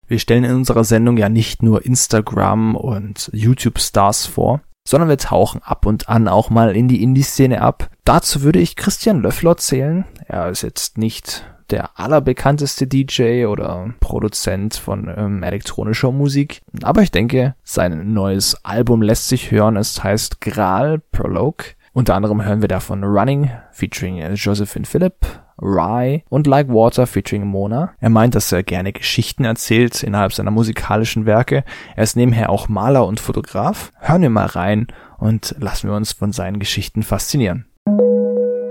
Wir stellen in unserer Sendung ja nicht nur Instagram und YouTube-Stars vor, sondern wir tauchen ab und an auch mal in die Indie-Szene ab. Dazu würde ich Christian Löffler zählen. Er ist jetzt nicht der allerbekannteste DJ oder Produzent von elektronischer Musik. Aber ich denke, sein neues Album lässt sich hören. Es heißt Gral Prologue. Unter anderem hören wir davon Running featuring Josephine Philipp, Rye und Like Water featuring Mona. Er meint, dass er gerne Geschichten erzählt innerhalb seiner musikalischen Werke. Er ist nebenher auch Maler und Fotograf. Hören wir mal rein und lassen wir uns von seinen Geschichten faszinieren.